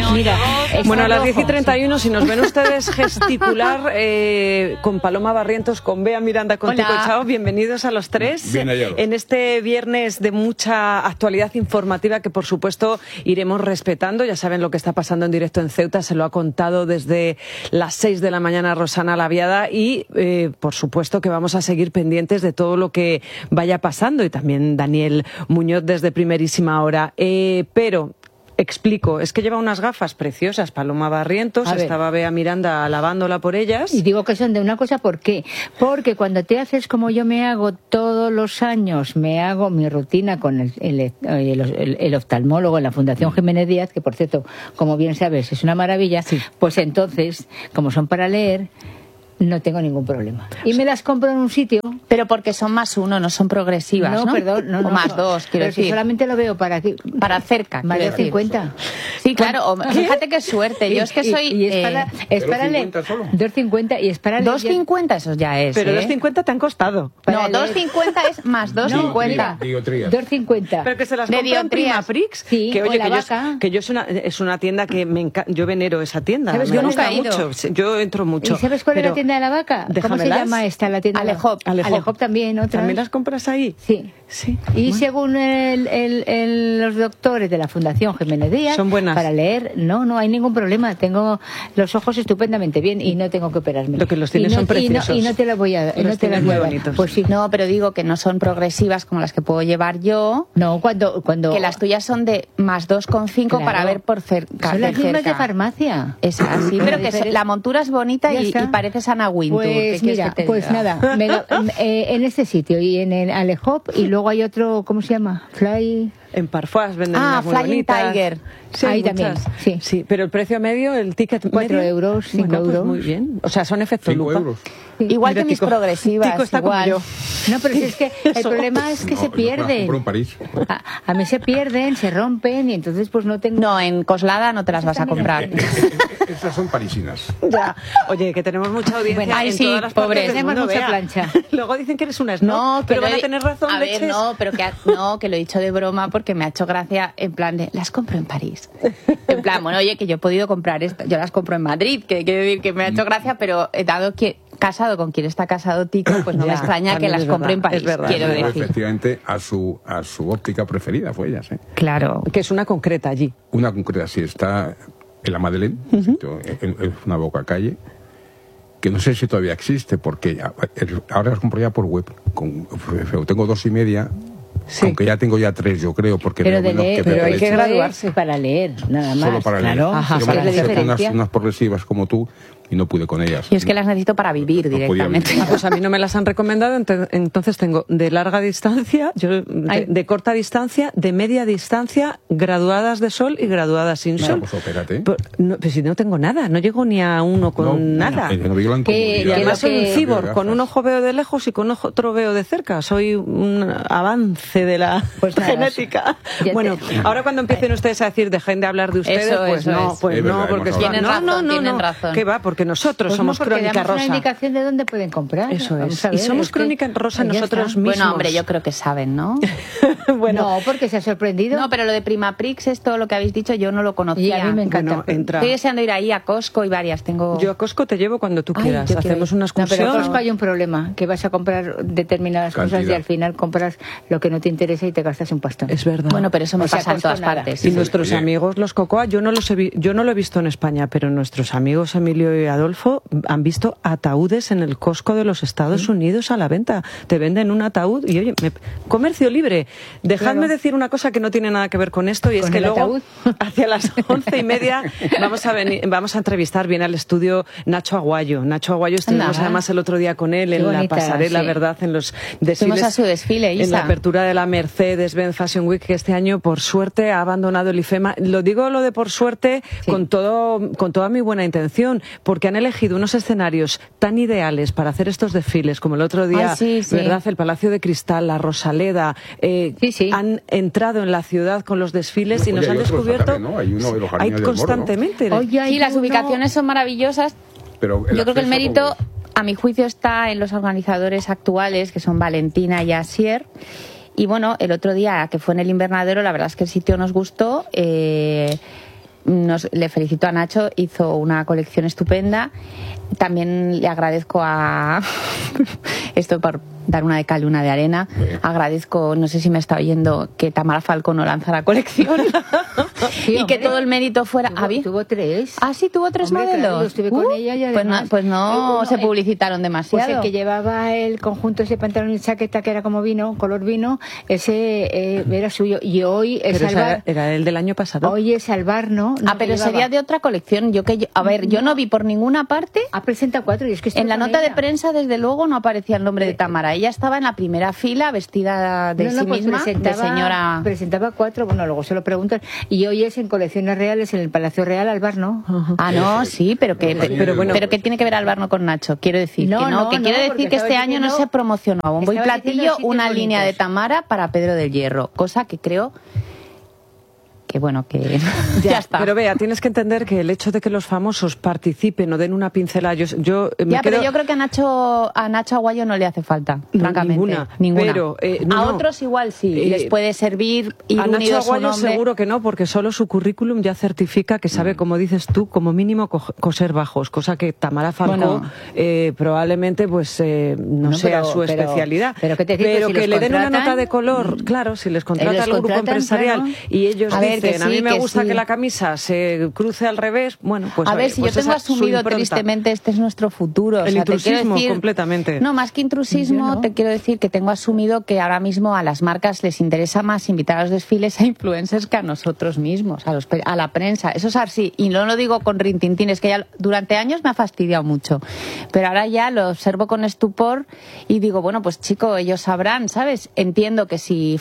Mira, bueno, a las 10:31, si nos ven ustedes gesticular con Paloma Barrientos, con Bea Miranda, con Tico Chao, bienvenidos a los tres. Bien hallados. En este viernes de mucha actualidad informativa que, por supuesto, iremos respetando. Ya saben lo que está pasando en directo en Ceuta, se lo ha contado desde las 6 de la mañana Rosana Laviada y, por supuesto, que vamos a seguir pendientes de todo lo que vaya pasando y también Daniel Muñoz desde primerísima hora. Pero explico, es que lleva unas gafas preciosas Paloma Barrientos, estaba Bea Miranda alabándola por ellas. Y digo que son de una cosa, ¿por qué? Porque cuando te haces como yo me hago todos los años, me hago mi rutina con el oftalmólogo en la Fundación Jiménez Díaz, que por cierto, como bien sabes, es una maravilla, pues entonces, como son para leer, no tengo ningún problema. Y me las compro en un sitio. Pero porque son +1, no son progresivas, ¿no? No, perdón. No, o +2, quiero decir. Si solamente lo veo para aquí. Para cerca. Más de 50. Sí, claro. Fíjate qué suerte. Yo es que soy... Y es para leer. 2,50 y es para leer. 2,50 eso ya es. Pero 2,50 te han costado. No, 2,50 es más 2,50. 2,50. Pero que se las compra en Primaprix. Sí, que oye, Vaca. que yo es una tienda que me encanta. Yo venero esa tienda. ¿Sabes? Yo nunca he ido. Yo entro mucho. ¿Y sabes cuál es la tienda de la Vaca? ¿Cómo se llama esta? La tienda Alejop. Alejop también, otra. ¿También las compras ahí? Sí. Y según los doctores de la Fundación Jiménez Díaz, son buenas. Para leer, no hay ningún problema. Tengo los ojos estupendamente bien y no tengo que operarme. Lo que los tienes son preciosos. Y no te las voy a no te las muy bonitos. Pues sí. No, pero digo que no son progresivas como las que puedo llevar yo. No, cuando que las tuyas son de +2,5 para ver por cerca. Son las mismas de farmacia. Es así, pero que la montura es bonita y pareces Ana Wintour. Pues mira, pues nada, en este sitio y en el Alejop, y luego hay otro, ¿cómo se llama? Fly... En Parfois venden unas muy Flying bonitas. Tiger. Sí, ahí también. Sí, pero el precio medio, el ticket 4 medio, euros, 5 euros. Pues muy bien. O sea, son efecto 5 lupa. euros. Sí. Igual que mis progresivas. Tico está igual. como yo. No, pero si es que el problema es que se pierden. En París. A mí se pierden, se rompen y entonces pues no tengo... No, en Coslada no te las vas a comprar. Estas son parisinas. Ya. Oye, que tenemos mucha audiencia Bueno, en todas las partes del tenemos mundo, mucha Bea. plancha. Luego dicen que eres una snob, No, pero van a tener razón. A ver, leches. no, pero que lo he dicho de broma porque me ha hecho gracia en plan de, las compro en París. En plan, bueno, oye, que yo he podido comprar estas, yo las compro en Madrid, que quiero decir que me ha hecho gracia, pero dado que casado con quien está casado Tico, pues no me extraña que las compre en París, quiero Pero decir. efectivamente a su óptica preferida fue ellas, ¿eh? Claro. Que es una concreta allí. Una concreta, sí, está en la Madeleine, en una boca calle, que no sé si todavía existe, porque ahora las compro ya por web. Tengo 2,5, aunque ya tengo 3, yo creo, porque pero de leer, pero hay que graduarse para leer, nada más. Solo para leer. Ajá, yo ¿cuál es la me unas progresivas como tú y no pude con ellas. Y es que las necesito para vivir directamente. Pues a mí no me las han recomendado, entonces tengo de larga distancia, de corta distancia, de media distancia, graduadas de sol y graduadas sin sol. Pues opérate. Pues si no tengo nada, no llego ni a uno con nada. Y además soy un cibor, con un ojo veo de lejos y con otro veo de cerca. Soy un avance de la genética. Bueno, ahora cuando empiecen ustedes a decir dejen de hablar de ustedes, pues no, porque tienen razón. ¿Qué va? Porque nosotros somos Crónica Rosa. Una indicación de dónde pueden comprar. Eso es. Y somos Crónica Rosa nosotros mismos. Bueno, hombre, yo creo que saben, ¿no? No, porque se ha sorprendido. No, pero lo de Primaprix, esto lo que habéis dicho, yo no lo conocía. Y a mí me encanta. Estoy deseando ir ahí a Costco y varias. Yo a Costco te llevo cuando tú quieras. Hacemos una excursión. Pero en Costco hay un problema, que vas a comprar determinadas cosas y al final compras lo que no te interesa y te gastas un pastón. Es verdad. Bueno, pero eso me pasa en todas partes. Y nuestros amigos, los Cocoa, yo no lo he visto en España, pero nuestros amigos Emilio y Adolfo han visto ataúdes en el Costco de los Estados Unidos a la venta. Te venden un ataúd y oye, comercio libre. Dejadme decir una cosa que no tiene nada que ver con esto y es que luego hacia las 11:30 vamos a entrevistar bien al estudio Nacho Aguayo. Nacho Aguayo estuvimos además el otro día con él en la pasarela, ¿verdad? En los desfiles. Fuimos a su desfile, Isa. En la apertura de la Mercedes-Benz Fashion Week, que este año por suerte ha abandonado el IFEMA. Lo digo lo de por suerte con toda mi buena intención, porque han elegido unos escenarios tan ideales para hacer estos desfiles, como el otro día, ¿verdad? El Palacio de Cristal, la Rosaleda, han entrado en la ciudad con los desfiles y nos han descubierto. ¿no? Hay uno de los hay constantemente. Sí, las ubicaciones son maravillosas. Pero yo creo que el mérito, a mi juicio, está en los organizadores actuales, que son Valentina y Asier. Y bueno, el otro día, que fue en el Invernadero, la verdad es que el sitio nos gustó. le felicito a Nacho, hizo una colección estupenda. También le agradezco a esto por dar una de cal y una de arena. Agradezco, no sé si me está oyendo, que Tamara Falcó no lanza la colección. Sí, y hombre, que todo el mérito fuera... Tuvo 3. Ah, sí, tuvo 3 Hombre, modelos. Claro, yo estuve con ella y además, pues no se publicitaron demasiado. Pues el que llevaba el conjunto, ese pantalón y chaqueta que era como vino, color vino, ese era suyo. Y hoy es Pero Alvar. era el del año pasado. Hoy es Alvar, ¿no? Pero llevaba. sería de otra colección. Yo no vi por ninguna parte. Ha presentado 4 y es que En la con nota de ella. prensa, desde luego, no aparecía el nombre de Tamara. Ella estaba en la primera fila, vestida de sí Pues misma, de señora... Presentaba 4, bueno, luego se lo preguntan. Y hoy es en Colecciones Reales, en el Palacio Real, Alvar, ¿no? Ah, no, sí, pero que ¿qué tiene que ver Alvar con Nacho? Quiero decir No, que no, no, que no, quiero porque decir que este estaba año no diciendo- se promocionó a bombo y estaba diciendo platillo sitios una línea de bonitos. Tamara para Pedro del Hierro, cosa que creo que bueno, que ya está. Pero vea, tienes que entender que el hecho de que los famosos participen o den una pincelada, yo me Ya, pero quedo- yo creo que a Nacho Aguayo no le hace falta, No, francamente. ninguna. Pero, no, a no. otros igual sí, y les puede servir ir a Nacho unidos su Aguayo nombre. seguro que no, porque solo su currículum ya certifica que sabe, como dices tú, como mínimo coser bajos, cosa que Tamara Falcó probablemente pues no sea pero- su pero- especialidad. pero ¿qué te digo? Pero Si que los le den una contratan- nota de color, claro, si les contrata el grupo contratan, empresarial claro. y ellos A ver, que dicen, a mí sí, me que gusta sí. que la camisa se cruce al revés, bueno, pues a oye, ver, si pues yo tengo esa es su asumido impronta. tristemente este es nuestro futuro. El o sea, te quiero intrusismo, decir, completamente. No, más que intrusismo, Yo no. te quiero decir que tengo asumido que ahora mismo a las marcas les interesa más invitar a los desfiles a influencers que a nosotros mismos, a la prensa. Eso es así. Y no lo digo con rintintín, es que ya durante años me ha fastidiado mucho. Pero ahora ya lo observo con estupor y digo, bueno, pues chico, ellos sabrán, ¿sabes? Entiendo que si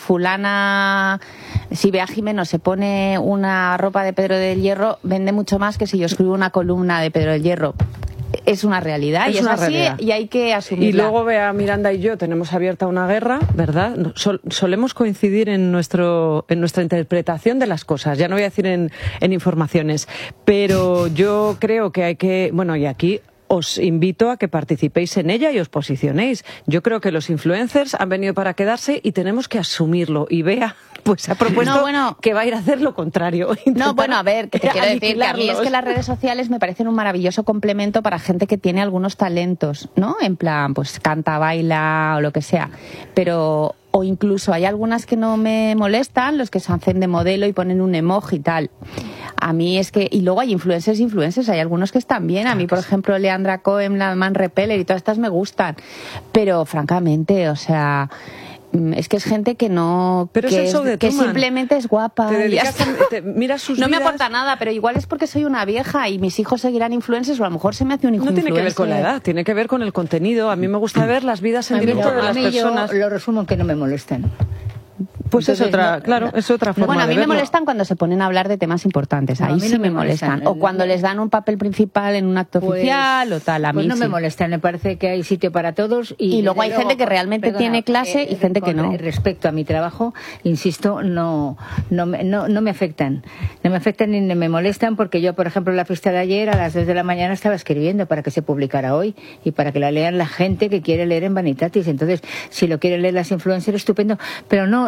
Bea Jimeno se pone una ropa de Pedro del Hierro, vende mucho más que si yo escribo una columna de Pedro del Hierro. Es una realidad Es y es una así realidad. y hay que asumirla. Y luego vea, Miranda y yo tenemos abierta una guerra, ¿verdad? Solemos coincidir en nuestra interpretación de las cosas, ya no voy a decir en informaciones, pero yo creo que hay que, bueno, y aquí os invito a que participéis en ella y os posicionéis. Yo creo que los influencers han venido para quedarse y tenemos que asumirlo. Y Bea, pues ha propuesto que va a ir a hacer lo contrario. No, bueno, a ver, que te quiero decir que a mí es aniquilarlos. que las redes sociales me parecen un maravilloso complemento para gente que tiene algunos talentos, ¿no? En plan, pues canta, baila o lo que sea. Pero, o incluso hay algunas que no me molestan, los que se hacen de modelo y ponen un emoji y tal. A mí es que, y luego hay influencers, hay algunos que están bien. A mí, por ejemplo, Leandra Cohen, la Man Repeller y todas estas me gustan. Pero, francamente, o sea, es que es gente que no... Pero que es el show de que Truman. simplemente es guapa. Te y ya dedicas está. miras sus No me vidas. aporta nada, pero igual es porque soy una vieja y mis hijos seguirán influencers o a lo mejor se me hace un hijo No tiene que ver con la influencer. edad, tiene que ver con el contenido. A mí me gusta ver las vidas en directo de a las mí personas. yo lo resumo en que no me molestan. Pues Entonces, es otra, no, claro, no. es otra forma Bueno, a de mí me verlo. molestan cuando se ponen a hablar de temas importantes. No, a Ahí mí sí no me me molestan. molestan. O cuando les dan un papel principal en un acto oficial o tal. A mí Pues no sí. me molestan, me parece que hay sitio para todos. Y luego hay desde gente que realmente tiene clase y gente que con no. Respecto a mi trabajo, insisto, no me afectan. No me afectan ni me molestan porque yo, por ejemplo, en la fiesta de ayer a las 2 de la mañana estaba escribiendo para que se publicara hoy y para que la lean la gente que quiere leer en Vanitatis. Entonces, si lo quieren leer las influencers, estupendo. Pero no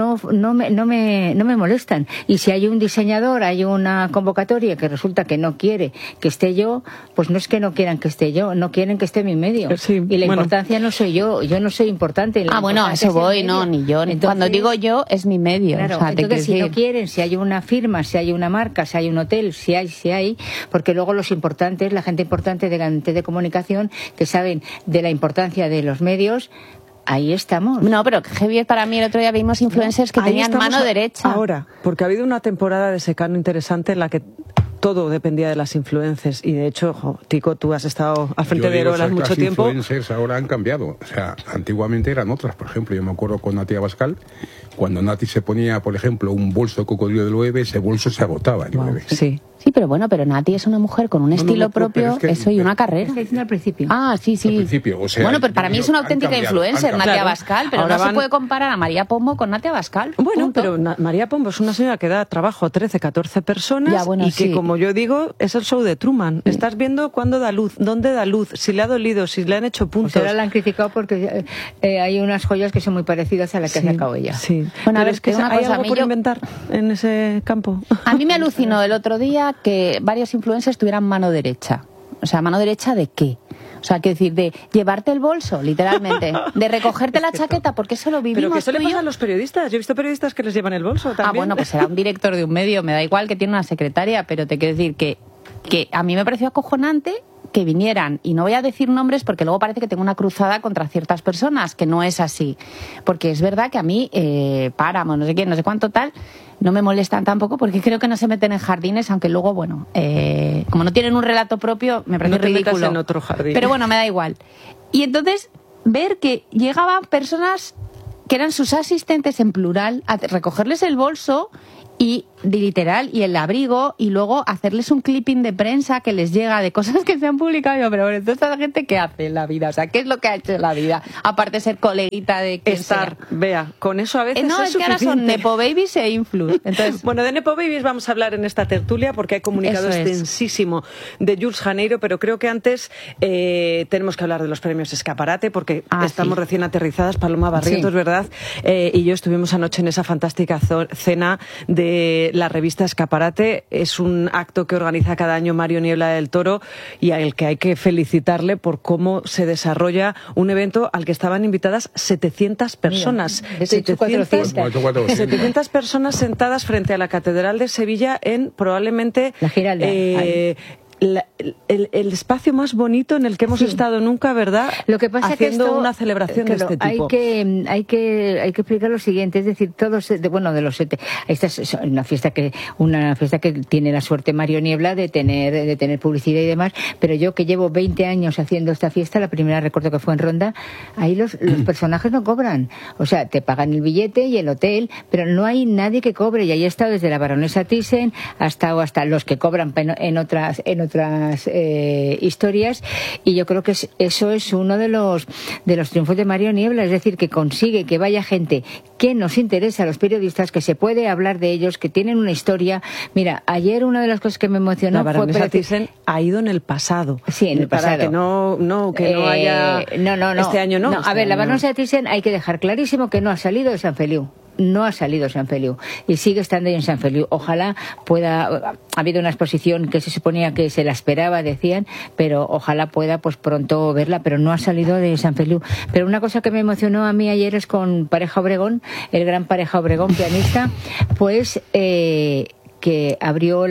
me molestan. Y si hay un diseñador, hay una convocatoria que resulta que no quiere que esté yo, pues no es que no quieran que esté yo, no quieren que esté mi medio. Sí, y la bueno. importancia no soy yo no soy importante. La Bueno, a importancia eso es el voy, medio. no, ni yo. Entonces, Cuando digo yo, es mi medio. claro, o sea, te entonces quiero si no decir. quieren, si hay una firma, si hay una marca, si hay un hotel, si hay, porque luego los importantes, la gente importante de comunicación, que saben de la importancia de los medios, ahí estamos. No, pero Javier, para mí el otro día vimos influencers que Ahí tenían estamos mano derecha. Ahora, porque ha habido una temporada de secano interesante en la que todo dependía de las influencers y de hecho, Tico, tú has estado al frente de Erolas mucho Las tiempo. influencers ahora han cambiado. O sea, antiguamente eran otras. Por ejemplo, yo me acuerdo con Nati Abascal, cuando Nati se ponía, por ejemplo, un bolso de cocodrilo de Loewe, ese bolso se agotaba en Loewe. Sí. Sí, pero bueno, pero Nati es una mujer con un estilo propio, es que, eso y una carrera. Está diciendo al principio. Ah, sí. Al principio, o sea, bueno, pero para mí es una auténtica influencer, Natia cambiado. Bascal, pero Ahora no se puede comparar a María Pombo con Natia Bascal. Bueno, punto. pero María Pombo es una señora que da trabajo a 13, 14 personas Ya, bueno, y que, sí. como yo digo, es el show de Truman. Estás viendo cuándo da luz, dónde da luz, si le ha dolido, si le han hecho puntos. Pues ahora la han criticado porque hay unas joyas que son muy parecidas a las que ha sacado ella. Sí. Bueno, a Pero ver, es que te digo una hay cosa, a algo mí por yo- inventar en ese campo. A mí me alucinó el otro día que varios influencers tuvieran mano derecha. O sea, ¿mano derecha de qué? O sea, quiero decir, de llevarte el bolso, literalmente. De recogerte la chaqueta, porque eso lo vivimos Pero que eso le tú y pasa yo. a los periodistas. Yo he visto periodistas que les llevan el bolso también. Ah, bueno, pues será un director de un medio, me da igual que tiene una secretaria, pero te quiero decir que a mí me pareció acojonante que vinieran, y no voy a decir nombres porque luego parece que tengo una cruzada contra ciertas personas, que no es así. Porque es verdad que a mí, Páramo, no sé quién, no sé cuánto tal, no me molestan tampoco porque creo que no se meten en jardines, aunque luego, bueno, como no tienen un relato propio, me parece No te metas ridículo. en otro jardín. Pero bueno, me da igual. Y entonces, ver que llegaban personas que eran sus asistentes en plural a recogerles el bolso y literal y el abrigo y luego hacerles un clipping de prensa que les llega de cosas que se han publicado. Yo, pero bueno, entonces esta gente ¿qué hace en la vida? O sea, ¿qué es lo que ha hecho en la vida? Aparte de ser coleguita de quien Estar, sea. vea, con eso a veces No, es que ahora son suficiente. nepo babies e influ. Entonces, Bueno, de Nepo Babies vamos a hablar en esta tertulia porque hay comunicado Eso es. extensísimo de Jules Janeiro, pero creo que antes tenemos que hablar de los premios Escaparate porque estamos sí. recién aterrizadas, Paloma Barrientos, Sí. ¿verdad? Y yo estuvimos anoche en esa fantástica cena de la revista Escaparate. Es un acto que organiza cada año Mario Niebla del Toro y al que hay que felicitarle por cómo se desarrolla un evento al que estaban invitadas 700 personas. Mira, de hecho, 400. 700 personas sentadas frente a la Catedral de Sevilla en probablemente La Giralda. el espacio más bonito en el que hemos Sí. estado nunca, ¿verdad? Lo que pasa haciendo que esto, una celebración claro, de este tipo. Hay que explicar lo siguiente, es decir, todos de los esta es una fiesta que tiene la suerte Mario Niebla de tener publicidad y demás, pero yo que llevo 20 años haciendo esta fiesta, la primera recuerdo que fue en Ronda, ahí los personajes no cobran, o sea, te pagan el billete y el hotel, pero no hay nadie que cobre, y ahí he estado desde la baronesa Thyssen hasta los que cobran en otras historias, y yo creo que eso es uno de los triunfos de Mario Niebla, es decir, que consigue que vaya gente que nos interesa a los periodistas, que se puede hablar de ellos, que tienen una historia. Mira, ayer una de las cosas que me emocionó La baronesa fue Thyssen ha ido en el pasado. Sí, en el pasado. Para que no haya... No. Este año no. A ver, la baronesa Thyssen hay que dejar clarísimo que no ha salido de San Feliu. No ha salido de San Feliu y sigue estando ahí en San Feliu. Ojalá pueda. Ha habido una exposición que se suponía que se la esperaba, decían, pero ojalá pueda pues pronto verla, pero no ha salido de San Feliu. Pero una cosa que me emocionó a mí ayer es con Pareja Obregón, el gran Pareja Obregón, pianista, pues que abrió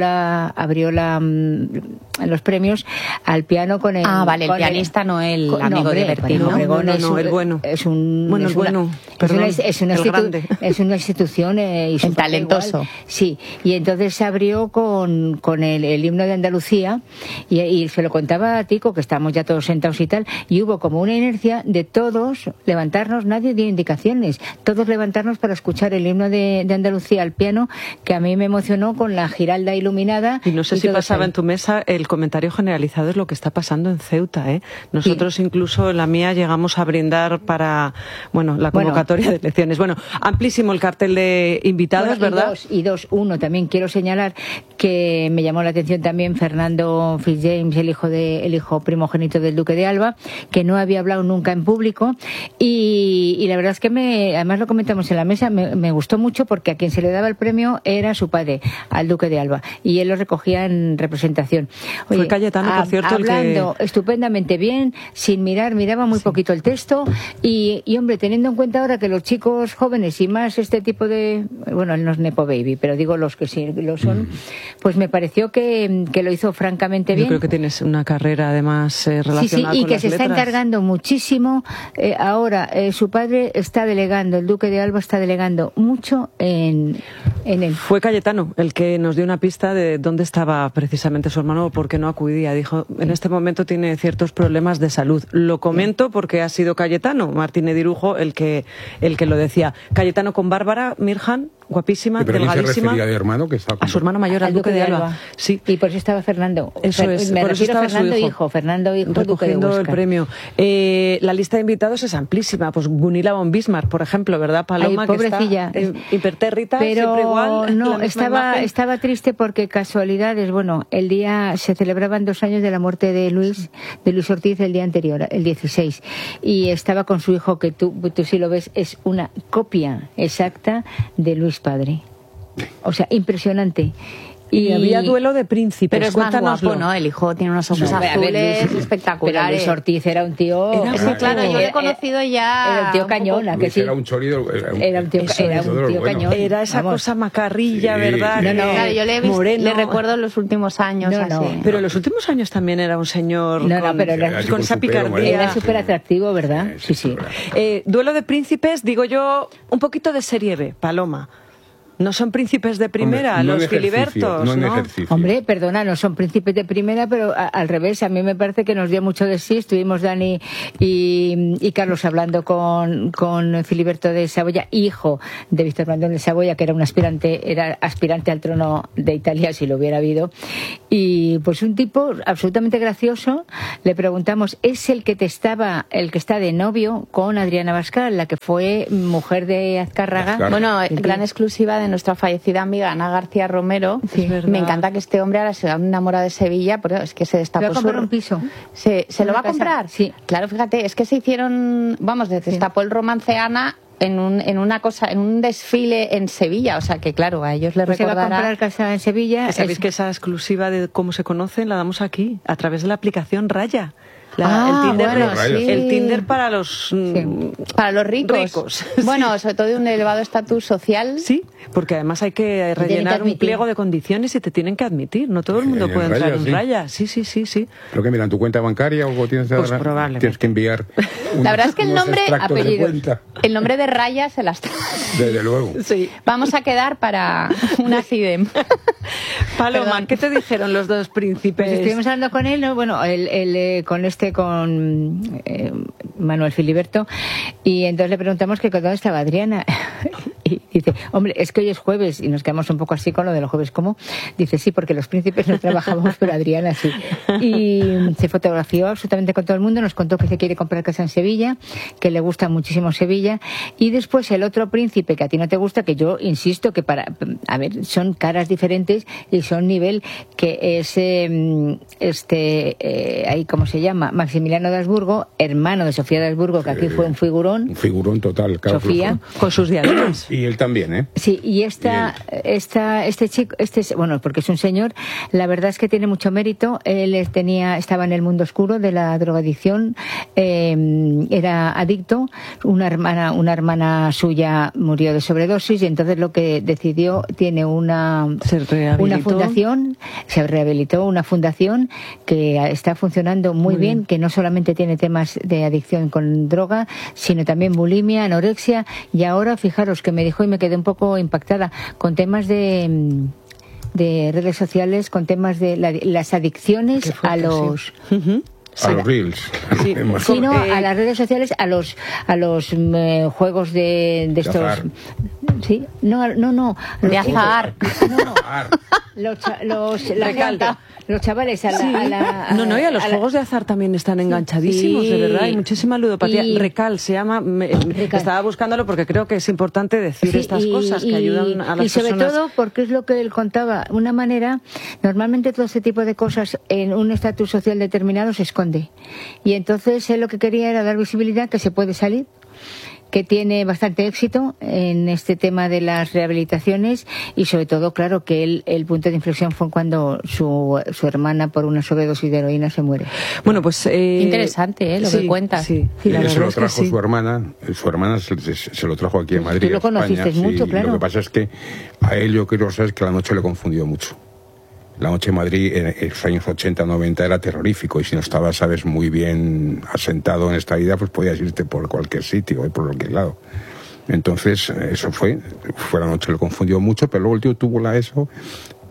los premios al piano con el... vale, el pianista, no el amigo de Bertín, ¿no? Obregón No, el bueno. Es un... Bueno, el bueno, perdón, el grande. Es una institución y el talentoso. igual. Sí, y entonces se abrió con el himno de Andalucía y se lo contaba a Tico, que estamos ya todos sentados y tal, y hubo como una inercia de todos levantarnos, nadie dio indicaciones, todos levantarnos para escuchar el himno de Andalucía al piano, que a mí me emocionó con la Giralda iluminada. Y no sé si todo pasaba ahí. en tu mesa, el comentario generalizado es lo que está pasando en Ceuta, ¿eh? Nosotros incluso en la mía llegamos a brindar para, la convocatoria de elecciones. Bueno, amplísimo el cartel de invitados, ¿verdad? Uno, también quiero señalar que me llamó la atención también Fernando Fitzjames, el hijo primogénito del Duque de Alba, que no había hablado nunca en público, y la verdad es que además lo comentamos en la mesa, me gustó mucho porque a quien se le daba el premio era su padre, al Duque de Alba, y él lo recogía en representación. Oye, fue Cayetano, por cierto, hablando estupendamente bien, sin miraba muy poquito el texto, y hombre, teniendo en cuenta ahora que los chicos jóvenes y más este tipo de, bueno, él no es Nepo Baby, pero digo los que sí lo son, pues me pareció que lo hizo francamente bien. Yo creo que tienes una carrera además relacionada y con que las se está letras. encargando muchísimo. Ahora, su padre está delegando, el Duque de Alba está delegando mucho en él. Fue Cayetano el que nos dio una pista de dónde estaba precisamente su hermano o por qué no acudía. Dijo, en este momento tiene ciertos problemas de salud. Lo comento porque ha sido Cayetano, Martínez Dirujo, el que lo decía. Cayetano con Bárbara Mirjan guapísima, ¿Pero quién se delgadísima. refería de hermano? Que estaba A su hermano mayor, al duque de Alba. Sí. Y por eso estaba Fernando. Eso es, Me por eso refiero a estaba su Fernando hijo. hijo, Fernando hijo, duque de Recogiendo el Huesca. premio. La lista de invitados es amplísima. Pues Gunilla von Bismarck, por ejemplo, ¿verdad, Paloma? Ay, pobrecilla. Que está hipertérrita, Pero siempre igual. no, la misma imagen. estaba triste porque casualidades, bueno, el día se celebraban 2 años de la muerte de Luis Ortiz el día anterior, el 16, y estaba con su hijo, que tú sí lo ves, es una copia exacta de Luis padre. O sea, impresionante. Y había duelo de príncipes. Pero es más Cuéntanoslo. guapo, ¿no? El hijo tiene unos ojos A ver, azules Luis- espectaculares. Pero Luis Ortiz era un tío... Era Es que claro, yo le he conocido ya... Era un tío un cañona, que Luis sí. era un chorizo. Era un tío, Eso era es. un tío Bueno. cañón. Era esa Vamos. cosa macarrilla, Sí, ¿verdad? sí. No, no. Claro, yo le he visto, Moreno. le recuerdo los últimos años No, no. así. Pero en los últimos años también era un señor No, no, con, pero era- con con esa su pelo, picardía. Era súper atractivo, ¿verdad? Sí, sí. Duelo de príncipes, digo yo, un poquito de serie B, Paloma. No son príncipes de primera, Hombre, no los en ejercicio, filibertos, no en ¿no? ejercicio. Hombre, perdona, no son príncipes de primera, pero al revés, a mí me parece que nos dio mucho de sí. Estuvimos Dani y Carlos hablando con Filiberto de Saboya, hijo de Víctor Manuel de Saboya, que era aspirante al trono de Italia si lo hubiera habido. Y pues un tipo absolutamente gracioso. Le preguntamos, ¿es el que está de novio con Adriana Bascal, la que fue mujer de Azcárraga? Claro. Bueno, gran exclusiva de nuestra fallecida amiga Ana García Romero. Sí, es verdad. Me encanta que este hombre ahora se ha enamorado de Sevilla, pero es que se ¿Se destapó va a comprar su... un piso? ¿Se lo ¿Una va a casa? comprar? Sí. Claro, fíjate, es que se hicieron, vamos, se destapó el romance Ana en un desfile en Sevilla, o sea que claro, a ellos les Pues se va a recordará... comprar casa en Sevilla. ¿Sabéis que esa exclusiva de cómo se conocen la damos aquí, a través de la aplicación Raya? Ah, el Tinder, bueno, sí. el Tinder para los Para los ricos. Ricos, Bueno, sobre todo de un elevado estatus social. sí, porque además hay que rellenar un admitir. pliego de condiciones y te tienen que admitir. No todo el mundo En puede entrar Raya, en sí. Raya. Sí. ¿Pero que miran tu cuenta bancaria o tienes, Pues probablemente. tienes que enviar La verdad es que el unos nombre, extractos de apellidos. cuenta? El nombre de Raya se las... Desde luego. Sí. Vamos a quedar para una CIDEM. Paloma, Perdón. ¿qué te dijeron los dos príncipes? Pues estuvimos hablando con él, ¿no? Bueno, con Manuel Filiberto, y entonces le preguntamos que dónde estaba Adriana. Y dice, hombre, es que hoy es jueves, y nos quedamos un poco así con lo de los jueves, ¿cómo? Dice, sí, porque los príncipes no trabajamos, pero Adriana sí. Y se fotografió absolutamente con todo el mundo, nos contó que se quiere comprar casa en Sevilla, que le gusta muchísimo Sevilla, y después el otro príncipe que a ti no te gusta, que yo insisto que a ver, son caras diferentes y son nivel, que es ahí, ¿cómo se llama? Maximiliano de Habsburgo, hermano de Sofía de Habsburgo, que aquí fue un figurón. Un figurón total, claro. Sofía. Con sus diademas. Y él también, ¿eh? Sí, y este chico, bueno, porque es un señor, la verdad es que tiene mucho mérito. Él estaba en el mundo oscuro de la drogadicción, era adicto. Una hermana suya murió de sobredosis, y entonces lo que decidió, tiene una fundación, se rehabilitó, una fundación que está funcionando muy bien, que no solamente tiene temas de adicción con droga, sino también bulimia, anorexia, y ahora fijaros que me dijo, y me quedé un poco impactada, con temas de redes sociales, con temas de las adicciones a los... Ujú. A los reels. Sí. Sí, no, a las redes sociales, a los juegos de estos... azar. Sí, no. De azar. Los chavales a la... No, y a los juegos de azar también están enganchadísimos, Sí. de verdad. Hay muchísima ludopatía. Y- Recal se llama. Recal. Estaba buscándolo porque creo que es importante decir Sí, estas cosas que ayudan a las y sobre personas. todo porque es lo que él contaba, una manera, normalmente todo este tipo de cosas en un estatus social determinado se esconde, y entonces él lo que quería era dar visibilidad, que se puede salir, que tiene bastante éxito en este tema de las rehabilitaciones, y sobre todo, claro, que el punto de inflexión fue cuando su hermana, por una sobredosis de heroína, se muere. Bueno, pues. Interesante, lo que cuentas. Sí, la Ella se verdad lo es que trajo sí. su hermana se lo trajo aquí a Madrid. Tú lo a España, conociste sí. mucho, claro. Lo que pasa es que a él, yo quiero saber que la noche le confundió mucho. La noche en Madrid en los años 80, 90 era terrorífico, y si no estabas, sabes, muy bien asentado en esta vida, pues podías irte por cualquier sitio y por cualquier lado. Entonces, eso fue la noche, le confundió mucho, pero luego el tío tuvo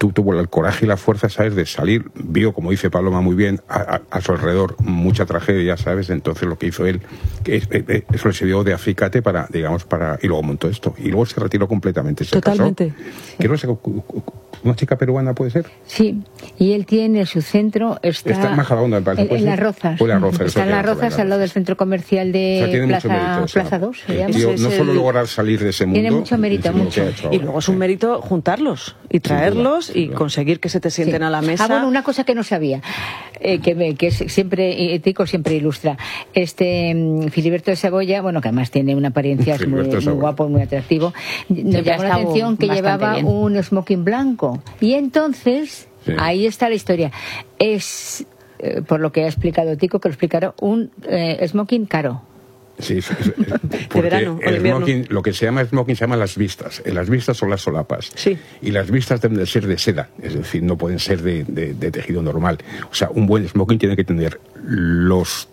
tuvo el coraje y la fuerza, ¿sabes?, de salir. Vio, como dice Paloma muy bien, a su alrededor mucha tragedia, ¿sabes? Entonces lo que hizo él, eso le sirvió de acicate para, digamos, y luego montó esto. Y luego se retiró completamente. Totalmente. Que no sé, ¿una chica peruana puede ser? Sí, y él tiene su centro, está en Majadahonda, me parece. En Las Rozas. Está en Las Rozas, al lado del centro comercial de Plaza 2. No solo lograr salir de ese mundo. Tiene mucho mérito, mucho. Y luego es un mérito juntarlos y traerlos y conseguir que se te sienten a la mesa. Bueno, una cosa que no sabía, que siempre Tico siempre ilustra. Filiberto de Saboya, bueno, que además tiene una apariencia muy guapo, muy atractivo, nos llamó la atención que llevaba un smoking blanco. Y entonces, ahí está la historia. Es, por lo que ha explicado Tico, que lo explicaron, un smoking caro. Sí, porque de verano, el smoking, lo que se llama smoking se llama las vistas. Las vistas son las solapas. Sí. Y las vistas deben de ser de seda, es decir, no pueden ser de tejido normal. O sea, un buen smoking tiene que tener los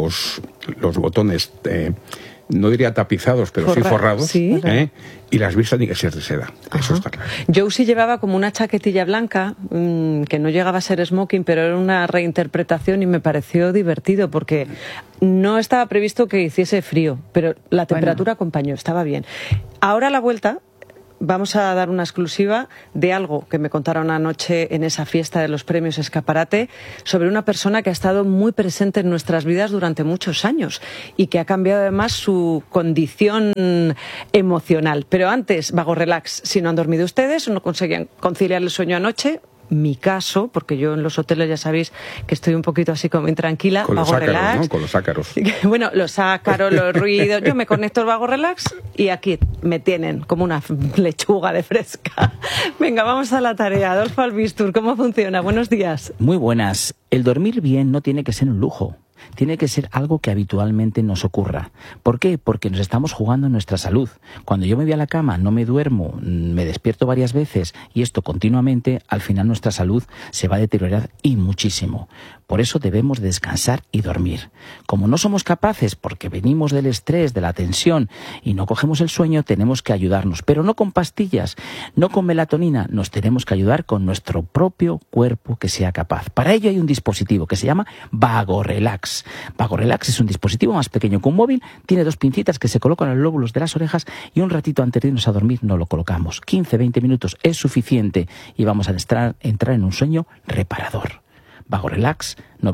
botones, no diría tapizados, pero sí forrados. Sí. Y las vistas tienen que ser de seda. Eso está claro. Josie llevaba como una chaquetilla blanca, que no llegaba a ser smoking, pero era una reinterpretación y me pareció divertido porque no estaba previsto que hiciese frío, pero la temperatura acompañó, estaba bien. Ahora a la vuelta vamos a dar una exclusiva de algo que me contaron anoche en esa fiesta de los premios Escaparate sobre una persona que ha estado muy presente en nuestras vidas durante muchos años y que ha cambiado además su condición emocional. Pero antes, Vago Relax, si no han dormido ustedes o no conseguían conciliar el sueño anoche, mi caso, porque yo en los hoteles ya sabéis que estoy un poquito así como intranquila, con Vago los ácaros, Relax. ¿no? Con los ácaros. Bueno, los ácaros, los ruidos. Yo me conecto al Vago Relax y aquí me tienen como una lechuga de fresca. Venga, vamos a la tarea. Adolfo Albistur, ¿cómo funciona? Buenos días. Muy buenas. El dormir bien no tiene que ser un lujo. Tiene que ser algo que habitualmente nos ocurra. ¿Por qué? Porque nos estamos jugando nuestra salud. Cuando yo me voy a la cama, no me duermo, me despierto varias veces y esto continuamente, al final nuestra salud se va a deteriorar y muchísimo. Por eso debemos descansar y dormir. Como no somos capaces, porque venimos del estrés, de la tensión y no cogemos el sueño, tenemos que ayudarnos. Pero no con pastillas, no con melatonina, nos tenemos que ayudar con nuestro propio cuerpo que sea capaz. Para ello hay un dispositivo que se llama Vago Relax. Vago Relax es un dispositivo más pequeño que un móvil, tiene 2 pincitas que se colocan en los lóbulos de las orejas y un ratito antes de irnos a dormir nos lo colocamos. 15-20 minutos es suficiente y vamos a entrar en un sueño reparador. Vago Relax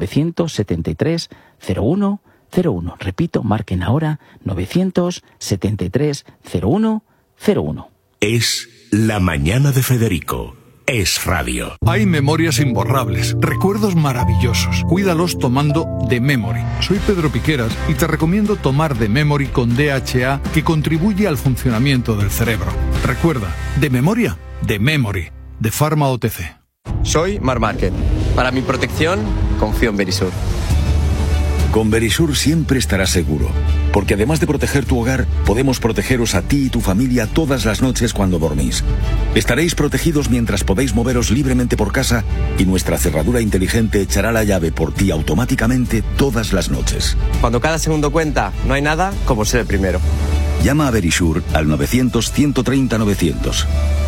973 01 01. Repito, marquen ahora 973 01 01. Es La Mañana de Federico. Es radio. Hay memorias imborrables, recuerdos maravillosos. Cuídalos tomando The Memory. Soy Pedro Piqueras y te recomiendo tomar The Memory con DHA, que contribuye al funcionamiento del cerebro. Recuerda, de memoria, The Memory, de Pharma OTC. Soy Marc Márquez. Para mi protección, confío en Verisur. Con Verisur siempre estarás seguro, porque además de proteger tu hogar, podemos protegeros a ti y tu familia todas las noches cuando dormís. Estaréis protegidos mientras podéis moveros libremente por casa y nuestra cerradura inteligente echará la llave por ti automáticamente todas las noches. Cuando cada segundo cuenta, no hay nada como ser el primero. Llama a Verisur al 900-130-900.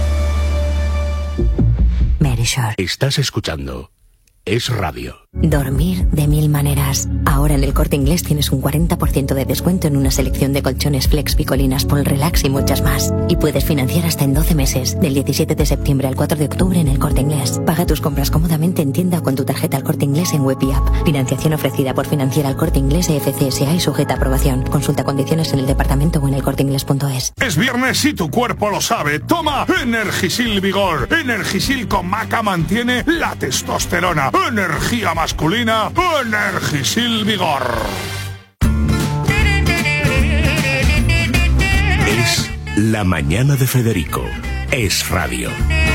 Verisur. Estás escuchando Es Radio. Dormir de 1000 maneras. Ahora en el Corte Inglés tienes un 40% de descuento en una selección de colchones Flex, Picolinas, Polrelax y muchas más. Y puedes financiar hasta en 12 meses, del 17 de septiembre al 4 de octubre en el Corte Inglés. Paga tus compras cómodamente en tienda o con tu tarjeta al Corte Inglés en web y app. Financiación ofrecida por Financiera al Corte Inglés FCSA y sujeta a aprobación. Consulta condiciones en el departamento o en elcorteinglés.es. Es viernes y tu cuerpo lo sabe. Toma Energisil Vigor. Energisil con maca mantiene la testosterona. Energía masculina, Energisil Vigor. Es La Mañana de Federico. Es radio.